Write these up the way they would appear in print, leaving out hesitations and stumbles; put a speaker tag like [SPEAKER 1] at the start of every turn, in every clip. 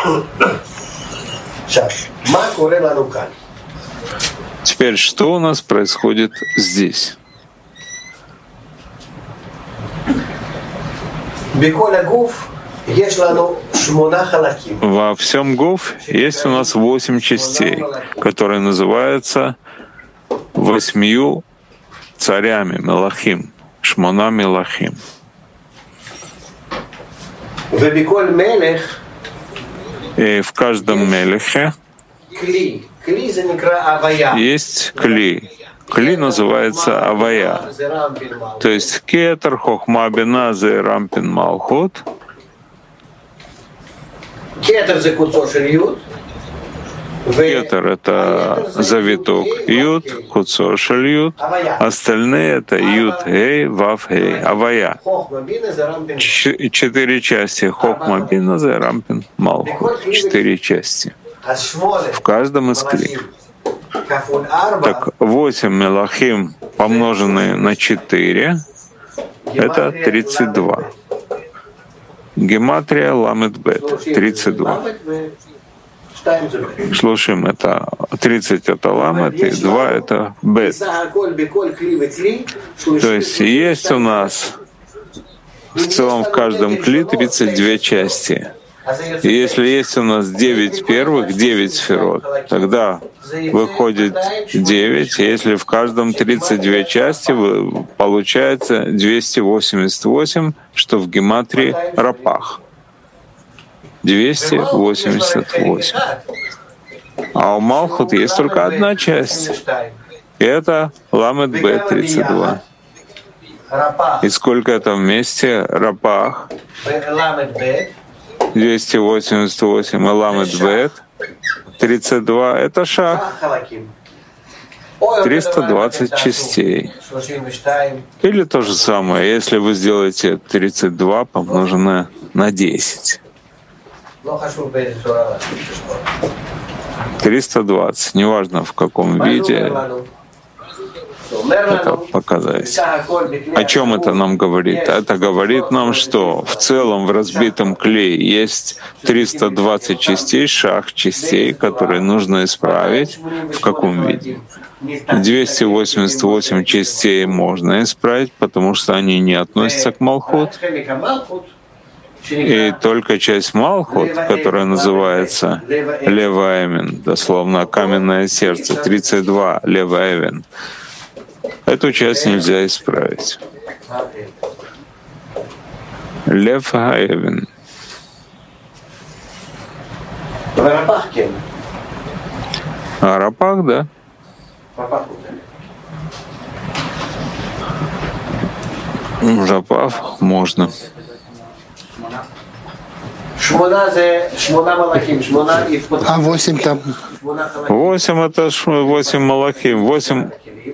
[SPEAKER 1] Теперь, что у нас происходит здесь? Во всем гуф есть у нас 8 частей, которые называются 8 царями, мелахим, шмона мелахим. И в каждом мелехе есть кли. Кли называется авая. То есть кетер, хохма, бина, зе, рампин, малхут. Кетер — это завиток Юд, куцо шель Юд. Остальные — это Юд, Гей, Вав, Гей, авая. 4 части. Хохма, бина, зе, рампин, малхут. 4 части. В каждом из кли. Так 8 мелахим, помноженные на 4, это 32. Гематрия ламет бет, 32. Слушаем, это 30 это ламет, и 2 это бет. То есть у нас в целом в каждом кли 32 части. И если есть у нас 9 первых, 9 сферот, тогда выходит 9. И если в каждом 32 части, получается 288, что в гематрии рапах. 288. А у Малхут есть только одна часть. И это ламет Б 32. И сколько это вместе? Рапах. 288 и ламет бет 32 — это шах. 320 частей. Или то же самое, если вы сделаете 32 помноженное на 10. 320, неважно в каком виде это показать. О чем это нам говорит? Это говорит нам, что в целом в разбитом клее есть 320 частей, шах частей, которые нужно исправить. В каком виде? 288 частей можно исправить, потому что они не относятся к Малхут. И только часть Малхут, которая называется Леваэвен, дословно каменное сердце, 32 Леваэвен, эту часть нельзя исправить. Лев Хаэвен. А Рапах, да. Рапах можно.
[SPEAKER 2] 8 там?
[SPEAKER 1] 8 это 8 малахим, 8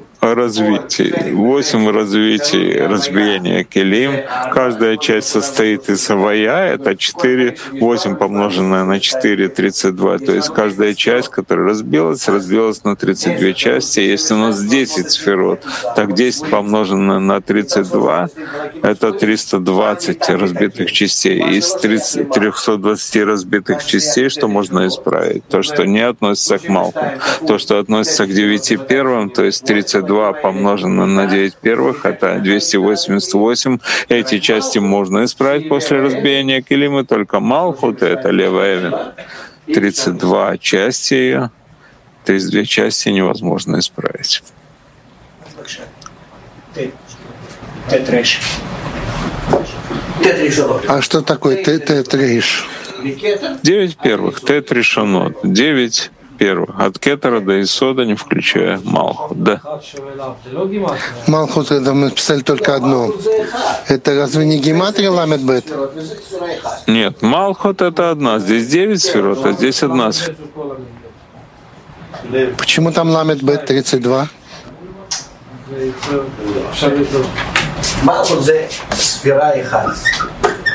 [SPEAKER 1] развитий, разбиения келим. Каждая часть состоит из авая, это 4, 8 помноженное на 4, 32. То есть каждая часть, которая разбилась на 32 части. Если у нас 10 сферот, так 10 помноженное на 32 — это 320 разбитых частей. Из 320 разбитых частей что можно исправить? То, что не относится к Малху. То, что относится к 9 первым, то есть 32 помноженное на 9 первых, это 288. Эти части можно исправить после разбиения килима, только Малхут — это Леваэвен. 32 части ее, 32 части невозможно исправить.
[SPEAKER 2] А что такое Тет-Рейш?
[SPEAKER 1] 9 первых, Тет-Ришонот, 9 первых, от Кетера до Исода, не включая Малхут, да.
[SPEAKER 2] Малхут, это мы писали только одно. Это разве не гематрия ламет бет?
[SPEAKER 1] Нет, Малхут — это одна, здесь 9 сферот, а здесь одна сфера.
[SPEAKER 2] Почему там ламет бет 32?
[SPEAKER 3] Малхут — это сфера и хас.